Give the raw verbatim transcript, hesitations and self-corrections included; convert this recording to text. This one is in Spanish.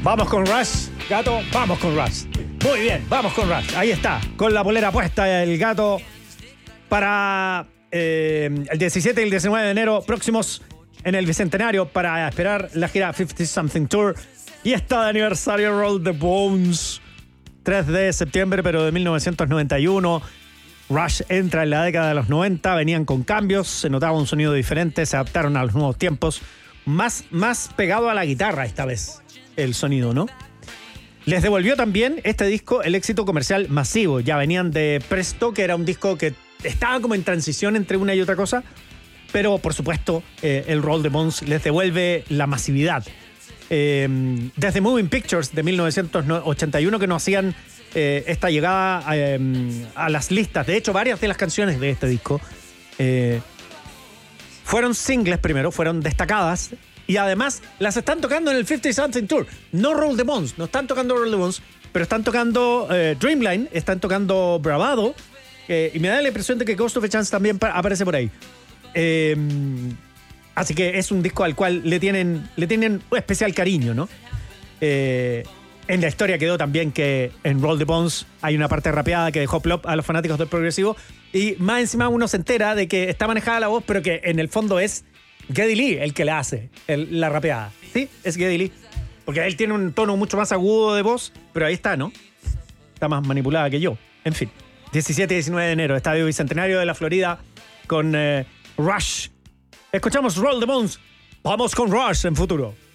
Vamos con Rush, gato, vamos con Rush. Muy bien, vamos con Rush. Ahí está, con la polera puesta el gato para eh, el diecisiete y el diecinueve de enero próximos en el Bicentenario para esperar la gira cincuenta Something Tour. Y está de aniversario Roll the Bones. tres de septiembre, pero de mil novecientos noventa y uno. Rush entra en la década de los noventa, venían con cambios, se notaba un sonido diferente, se adaptaron a los nuevos tiempos. Más, más pegado a la guitarra esta vez el sonido, ¿no? Les devolvió también este disco el éxito comercial masivo. Ya venían de Presto, que era un disco que estaba como en transición entre una y otra cosa, pero por supuesto eh, el Roll the Bones les devuelve la masividad. Eh, desde Moving Pictures de mil novecientos ochenta y uno que no hacían eh, esta llegada a, eh, a las listas. De hecho, varias de las canciones de este disco eh, fueron singles primero, fueron destacadas. Y además las están tocando en el cincuenta Something Tour. No Roll the Bones, no están tocando Roll the Bones, pero están tocando eh, Dreamline, están tocando Bravado. Eh, y me da la impresión de que Ghost of a Chance también aparece por ahí. Eh, así que es un disco al cual le tienen, le tienen un especial cariño, ¿no? Eh, en la historia quedó también que en Roll the Bones hay una parte rapeada que dejó plop a los fanáticos del progresivo. Y más encima uno se entera de que está manejada la voz, pero que en el fondo es Geddy Lee el que la hace, el, la rapeada. Sí, es Geddy Lee. Porque él tiene un tono mucho más agudo de voz, pero ahí está, ¿no? Está más manipulada que yo. En fin, diecisiete y diecinueve de enero, Estadio Bicentenario de la Florida con eh, Rush. Escuchamos Roll the Bones. Vamos con Rush en futuro.